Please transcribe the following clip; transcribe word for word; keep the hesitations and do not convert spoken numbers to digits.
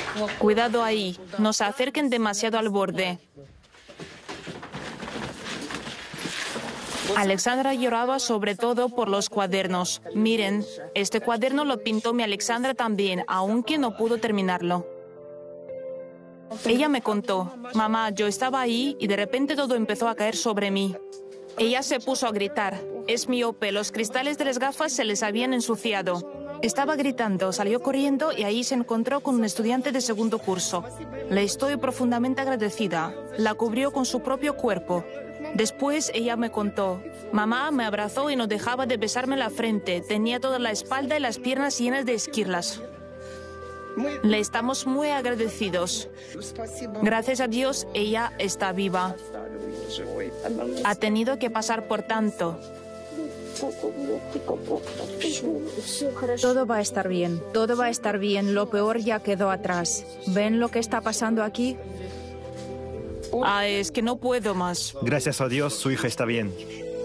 Cuidado ahí, no se acerquen demasiado al borde. Alexandra lloraba sobre todo por los cuadernos. Miren, este cuaderno lo pintó mi Alexandra también, aunque no pudo terminarlo. Ella me contó, mamá, yo estaba ahí y de repente todo empezó a caer sobre mí. Ella se puso a gritar, es miope, los cristales de las gafas se les habían ensuciado. Estaba gritando, salió corriendo y ahí se encontró con un estudiante de segundo curso. Le estoy profundamente agradecida. La cubrió con su propio cuerpo. Después ella me contó, mamá me abrazó y no dejaba de besarme la frente. Tenía toda la espalda y las piernas llenas de esquirlas. Le estamos muy agradecidos. Gracias a Dios, ella está viva. Ha tenido que pasar por tanto. Todo va a estar bien, todo va a estar bien, lo peor ya quedó atrás. ¿Ven lo que está pasando aquí? Ah, es que no puedo más. Gracias a Dios, su hija está bien.